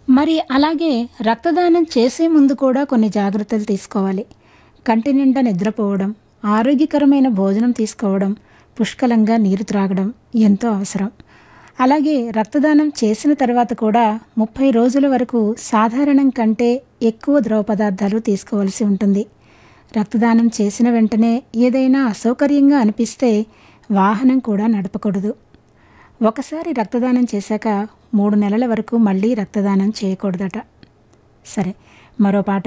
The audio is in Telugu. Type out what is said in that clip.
మరి అలాగే రక్తదానం చేసే ముందు కూడా కొన్ని జాగ్రత్తలు తీసుకోవాలి. కంటి నిండా నిద్రపోవడం, ఆరోగ్యకరమైన భోజనం తీసుకోవడం, పుష్కలంగా నీరు త్రాగడం ఎంతో అవసరం. అలాగే రక్తదానం చేసిన తర్వాత కూడా 30 రోజుల వరకు సాధారణం కంటే ఎక్కువ ద్రవ పదార్థాలు తీసుకోవాల్సి ఉంటుంది. రక్తదానం చేసిన వెంటనే ఏదైనా అసౌకర్యంగా అనిపిస్తే వాహనం కూడా నడపకూడదు. ఒకసారి రక్తదానం చేశాక 3 నెలల వరకు మళ్ళీ రక్తదానం చేయకూడదట. సరే, మరో పాట